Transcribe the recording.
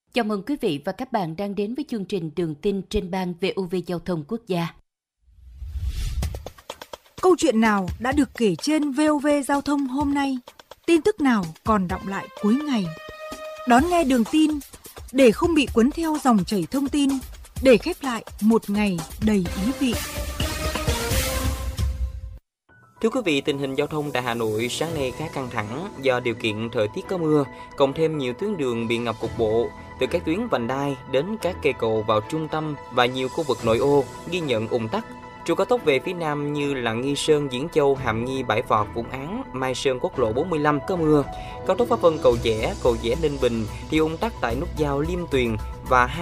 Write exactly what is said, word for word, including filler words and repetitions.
Chào mừng quý vị và các bạn đang đến với chương trình Đường tin trên ban vê o vê Giao thông Quốc gia. Câu chuyện nào đã được kể trên vê o vê Giao thông hôm nay? Tin tức nào còn đọng lại cuối ngày? Đón nghe Đường tin để không bị cuốn theo dòng chảy thông tin, để khép lại một ngày đầy ý vị. Thưa quý vị, tình hình giao thông tại Hà Nội sáng nay khá căng thẳng do điều kiện thời tiết có mưa, cộng thêm nhiều tuyến đường bị ngập cục bộ, từ các tuyến vành đai đến các cây cầu vào trung tâm và nhiều khu vực nội ô ghi nhận ùn tắc. Trục cao tốc về phía nam như là Nghi Sơn, Diễn Châu, Hàm Nghi, Bãi Vọt, Vũng Áng, Mai Sơn, quốc lộ bốn mươi lăm có mưa. Cao tốc Pháp Vân, Cầu Giẽ, Cầu Giẽ, Ninh Bình thì ùn tắc tại nút giao Liêm Tuyền và